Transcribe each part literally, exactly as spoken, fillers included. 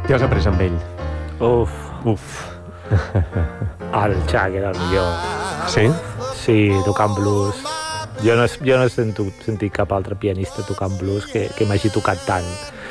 Què has après amb ell? Uf. Uf. El Chuck era el millor. Sí? Sí, tocant blues. Jo no, jo no he sentit, sentit cap altre pianista tocant blues que, que m'hagi tocat tant.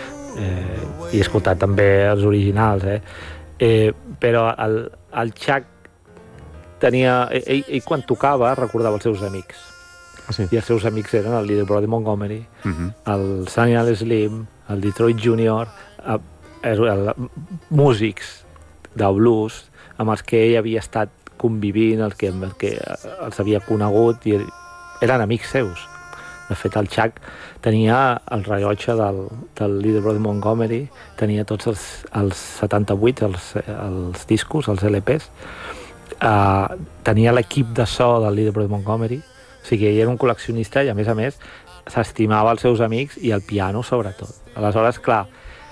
Eh, I he escoltat també els originals, eh? eh però el, el Chuck tenia... Ell, ell quan tocava recordava els seus amics. Ah, sí? I els seus amics eren el Little Brother Montgomery, Uh-huh. el Sonny and Slim, el Detroit Junior, el, el, el, músics de blues amb els que ell havia estat convivint, els que, els que els havia conegut i eren amics seus. De fet, el Chuck tenia el rellotge del, del Little Brother Montgomery, tenia tots els, els setanta-vuit, els, els discos, els L Ps, uh, tenia l'equip de so del Little Brother Montgomery, o sigui, ell era un col·leccionista i, a més a més, s'estimava els seus amics i el piano, sobretot. Aleshores, clar,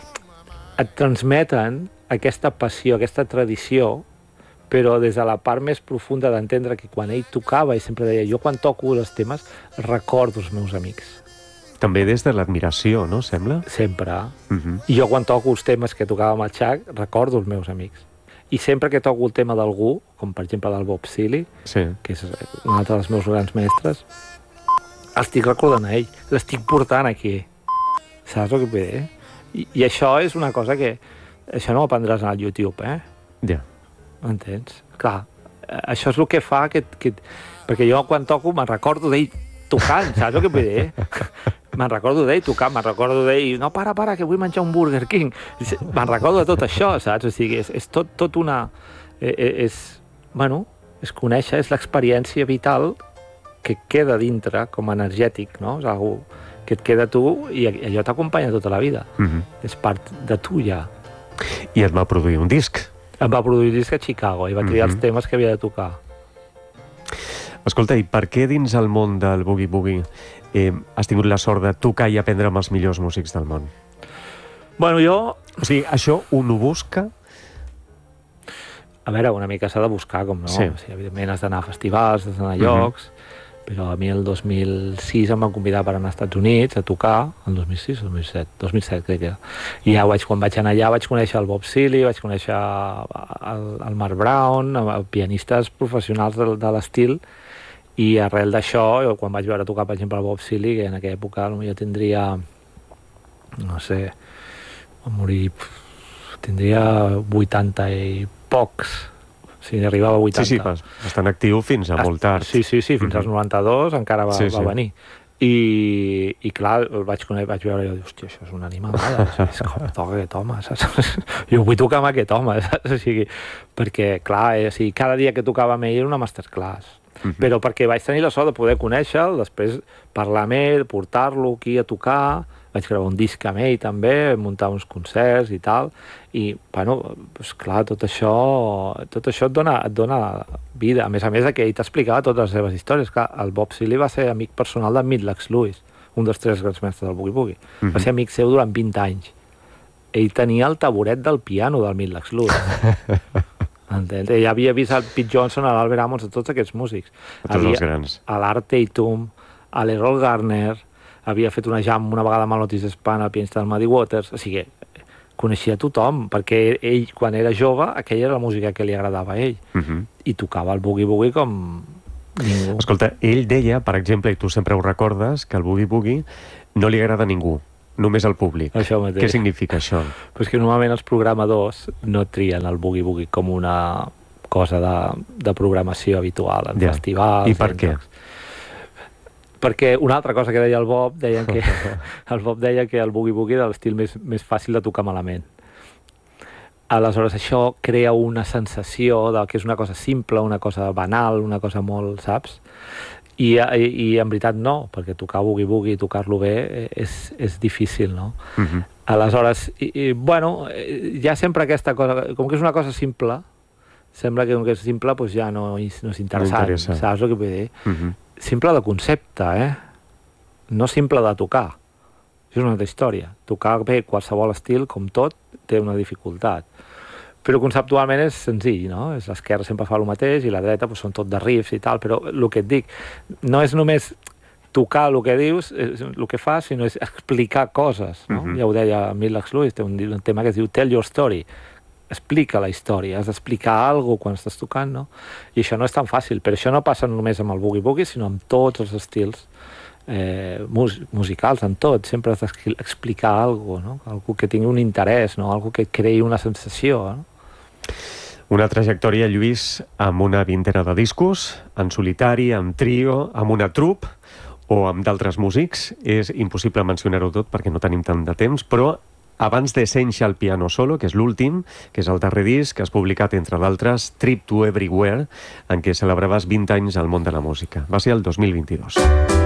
et transmeten aquesta passió, aquesta tradició, però des de la part més profunda d'entendre que quan ell tocava, ell sempre deia, jo quan toco els temes recordo els meus amics. També des de l'admiració, no, sembla? Sempre. Uh-huh. I jo quan toco els temes que tocava amb el Chuck, recordo els meus amics. I sempre que toco el tema d'algú, com per exemple del Bob Seeley, sí. que és un altre dels meus grans mestres, estic recordant a ell, l'estic portant aquí. Saps el que vull dir? I, I això és una cosa que... Això no ho aprendràs al YouTube, eh? Ja. Yeah. Entens? Clar, això és el que fa que... que perquè jo quan toco me'n recordo d'ell tocant, saps el que vull dir? Me'n recordo d'ell tocant, me'n recordo d'ell... No, para, para, que vull menjar un Burger King. Me'n recordo de tot això, saps? O sigui, és, és tot, tot una... És... Bueno, és conèixer, és l'experiència vital que queda dintre com a energètic, no? És algú que et queda tu i allò t'acompanya tota la vida. Uh-huh. És part de tu ja. I et va produir un disc. Em va produir disc a Chicago i va triar uh-huh. els temes que havia de tocar. Escolta, i per què dins el món del boogie-boogie eh, has tingut la sort de tocar i aprendre amb els millors músics del món? Bueno, jo... O sigui, això un ho busca? A veure, una mica s'ha de buscar, com no? Sí. O sigui, evidentment has d'anar a festivals, has d'anar a llocs, uh-huh. però a mi el dos mil sis em van convidar per anar als Estats Units a tocar, el dos mil sis o dos mil set? dos mil set, crec que era. I ja vaig, quan vaig anar allà vaig conèixer el Bob Seeley, vaig conèixer el, el Mark Brown, el, pianistes professionals de, de l'estil, i arrel d'això, quan vaig veure tocar, per exemple, el Bob Seeley, que en aquella època potser tindria, no sé, a morir, tindria vuitanta i pocs, o sigui, arribava a vuitanta. Sí, sí, bastant actiu fins a molt tard. Sí, sí, sí, fins uh-huh. als noranta-dos encara va, sí, va sí. venir. I, i clar, el vaig conèixer, vaig veure i jo, hòstia, això és una animalada, és com toca aquest home, saps? Jo vull tocar amb aquest home, saps? O sigui, perquè, clar, eh, o sigui, cada dia que tocava amb ell era una masterclass. Uh-huh. Però perquè vaig tenir la sort de poder conèixer-lo, després parlar amb ell, portar-lo aquí a tocar, vaig gravar un disc amb ell també, muntar uns concerts i tal, i, bueno, doncs clar, tot això, tot això et dona, et dona vida. A més a més, que ell t'explicava totes les seves històries. Clar, el Bob Seeley va ser amic personal de Midlax Lewis, un dels tres grans mestres del boogie-boogie. Uh-huh. Va ser amic seu durant vint anys. Ell tenia el taburet del piano del Midlax Lewis. Entens? Ell havia vist el Pete Johnson, l'Albert Ammons, a tots aquests músics. A tots havia, els grans. A l'Art Tatum, a l'Errol Garner, havia fet una jam una vegada amb el Otis Spann, el pianista del Muddy Waters, o sigui, coneixia tothom, perquè ell, quan era jove, aquella era la música que li agradava a ell, uh-huh. i tocava el boogie-boogie com ningú. Escolta, ell deia, per exemple, i tu sempre ho recordes, que el boogie-boogie no li agrada a ningú, només al públic. Això mateix. Què significa això? Pues que normalment els programadors no trien el boogie-boogie com una cosa de, de programació habitual en ja. festivals. I per què? Jocs. Perquè una altra cosa que deia el Bob, deien que, el Bob deia que el boogie-boogie era l'estil més, més fàcil de tocar malament. Aleshores, això crea una sensació de que és una cosa simple, una cosa banal, una cosa molt, saps? I, i, i en veritat no, perquè tocar boogie-boogie i tocar-lo bé és, és difícil, no? Uh-huh. Aleshores, i, i, bueno, hi ha sempre aquesta cosa, com que és una cosa simple, sembla que com que és simple doncs ja no, no és interessant, no saps el que vull dir? Uh-huh. Simple de concepte, eh? No simple de tocar. Això és una altra història. Tocar bé qualsevol estil, com tot, té una dificultat. Però conceptualment és senzill, no? L'esquerra sempre fa el mateix i la dreta doncs, són tot de riffs i tal, però el que et dic, no és només tocar el que dius, el que fas, sinó és explicar coses, no? Uh-huh. Ja ho deia Millax Lewis, té un, un tema que es diu Tell Your Story. Explica la història, has d'explicar alguna cosa quan estàs tocant, no? I això no és tan fàcil, però això no passa només amb el boogie-boogie, sinó amb tots els estils eh, mus musicals, en tot. Sempre has d'explicar alguna cosa, no? Algú que tingui un interès, no? Algú que creï una sensació, no? Una trajectòria, Lluís, amb una vintena de discos, en solitari, amb trio, amb una troupe o amb d'altres músics. És impossible mencionar-ho tot perquè no tenim tant de temps, però abans d'Essential Piano Solo, que és l'últim, que és el darrer disc, que has publicat, entre d'altres, Trip to Everywhere, en què celebraves vint anys al món de la música. Va ser el dos mil vint-i-dos.